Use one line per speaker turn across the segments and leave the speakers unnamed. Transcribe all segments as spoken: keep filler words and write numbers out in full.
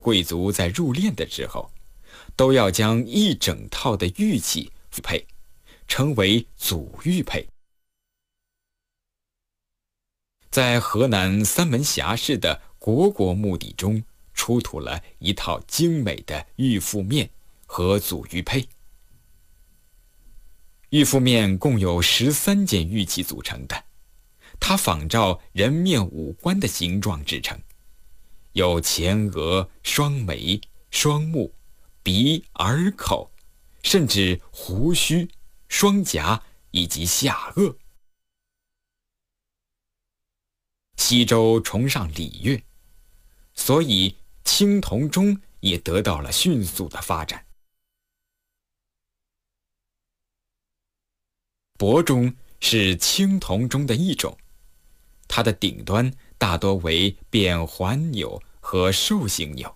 贵族在入殓的时候，都要将一整套的玉器复配，称为祖玉佩。在河南三门峡市的国国墓地中，出土了一套精美的玉覆面和祖玉佩。玉覆面共有十三件玉器组成的，它仿照人面五官的形状制成，有前额、双眉、双目、鼻、耳、口，甚至胡须、双颊以及下颚。西周崇尚礼乐，所以青铜钟也得到了迅速的发展。帛钟是青铜钟的一种，它的顶端大多为扁环钮和兽形钮。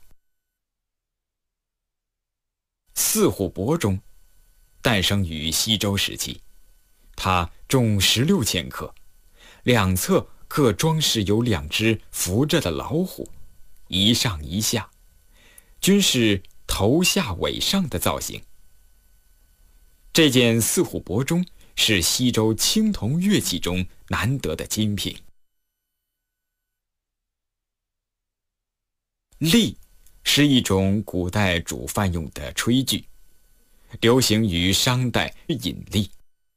四虎帛钟诞生于西周时期，它重十六千克，两侧各装饰有两只伏着的老虎，一上一下，均是头下尾上的造型。这件四虎帛钟是西周青铜乐器中难得的精品。栗是一种古代煮饭用的炊具，流行于商代饮栗。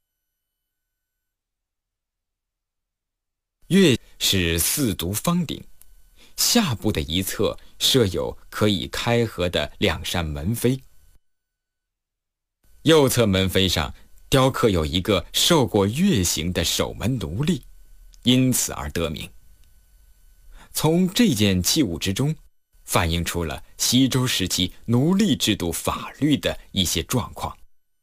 乐是四足方鼎，下部的一侧设有可以开合的两扇门扉，右侧门扉上雕刻有一个受过乐刑的守门奴隶，因此而得名。从这件器物之中，反映出了西周时期奴隶制度法律的一些状况。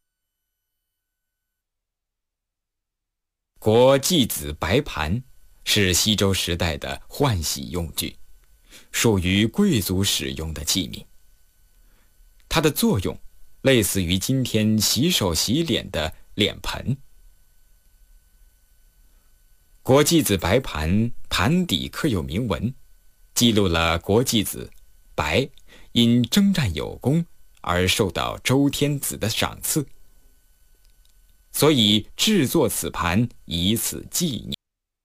国祭子白盘是西周时代的换洗用具，属于贵族使用的器皿。它的作用类似于今天洗手洗脸的脸盆。国祭子白盘盘底刻有铭文，记录了国祭子白因征战有功而受到周天子的赏赐，所以制作此盘以此纪念。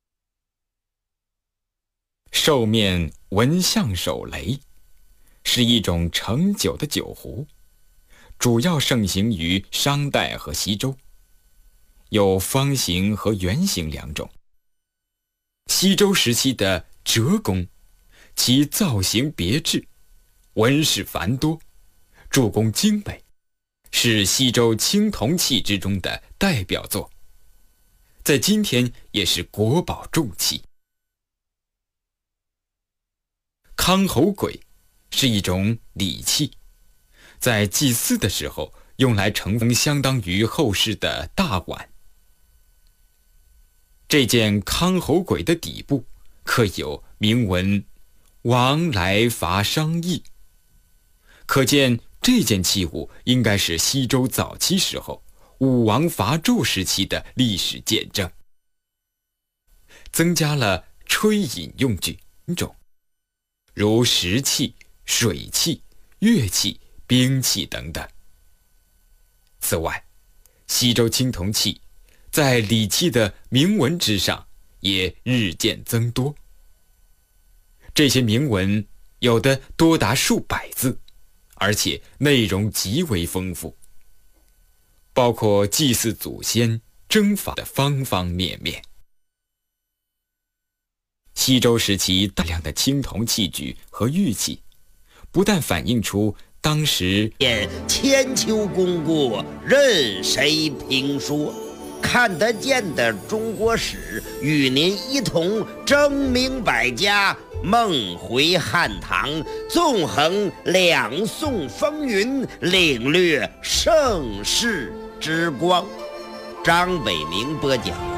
兽面纹象手雷是一种盛酒的酒壶，主要盛行于商代和西周，有方形和圆形两种。西周时期的折弓，其造型别致，纹饰繁多，铸工精美，是西周青铜器之中的代表作，在今天也是国宝重器。康侯簋是一种礼器，在祭祀的时候用来盛封相当于后世的大碗。这件康侯簋的底部刻有铭文“王来伐商议”，可见这件器物应该是西周早期时候武王伐纣时期的历史见证。增加了吹饮用具种，如石器、水器、乐器、兵器等等。此外，西周青铜器在礼器的铭文之上也日渐增多。这些铭文有的多达数百字，而且内容极为丰富，包括祭祀祖先、征伐的方方面面。西周时期大量的青铜器具和玉器，不但反映出当时
千秋功过任谁评说，看得见的中国史，与您一同争明百家，梦回汉唐，纵横两宋风云，领略盛世之光。张伟明播讲。